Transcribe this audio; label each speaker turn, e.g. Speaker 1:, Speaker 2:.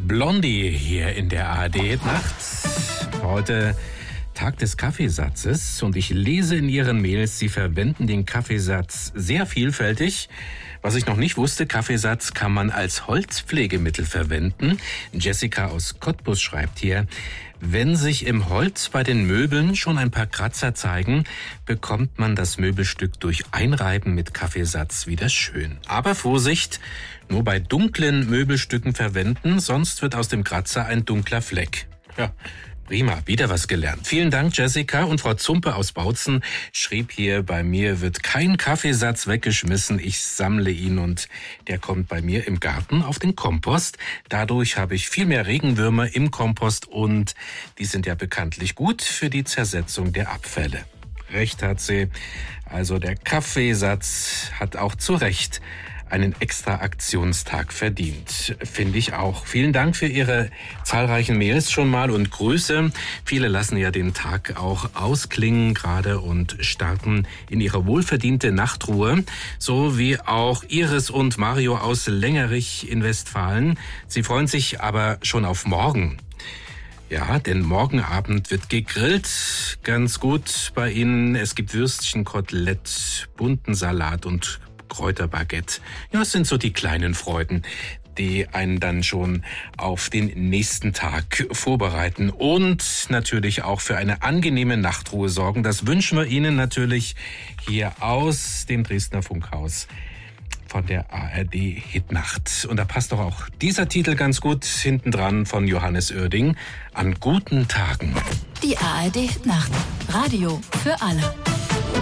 Speaker 1: Blondie hier in der ARD-Nacht. Heute Tag des Kaffeesatzes und ich lese in Ihren Mails, Sie verwenden den Kaffeesatz sehr vielfältig. Was ich noch nicht wusste, Kaffeesatz kann man als Holzpflegemittel verwenden. Jessica aus Cottbus schreibt hier: Wenn sich im Holz bei den Möbeln schon ein paar Kratzer zeigen, bekommt man das Möbelstück durch Einreiben mit Kaffeesatz wieder schön. Aber Vorsicht, nur bei dunklen Möbelstücken verwenden, sonst wird aus dem Kratzer ein dunkler Fleck. Ja, prima, wieder was gelernt. Vielen Dank, Jessica. Und Frau Zumpe aus Bautzen schrieb hier: Bei mir wird kein Kaffeesatz weggeschmissen. Ich sammle ihn und der kommt bei mir im Garten auf den Kompost. Dadurch habe ich viel mehr Regenwürmer im Kompost und die sind ja bekanntlich gut für die Zersetzung der Abfälle. Recht hat sie. Also der Kaffeesatz hat auch zu Recht einen extra Aktionstag verdient. Finde ich auch. Vielen Dank für Ihre zahlreichen Mails schon mal und Grüße. Viele lassen ja den Tag auch ausklingen gerade und starten in ihre wohlverdiente Nachtruhe. So wie auch Iris und Mario aus Längerich in Westfalen. Sie freuen sich aber schon auf morgen. Ja, denn morgen Abend wird gegrillt. Ganz gut bei Ihnen. Es gibt Würstchen, Kotelett, bunten Salat und Kräuterbaguette. Ja, das sind so die kleinen Freuden, die einen dann schon auf den nächsten Tag vorbereiten und natürlich auch für eine angenehme Nachtruhe sorgen. Das wünschen wir Ihnen natürlich hier aus dem Dresdner Funkhaus von der ARD Hitnacht. Und da passt doch auch dieser Titel ganz gut hinten dran von Johannes Oerding: An guten Tagen.
Speaker 2: Die ARD Hitnacht. Radio für alle.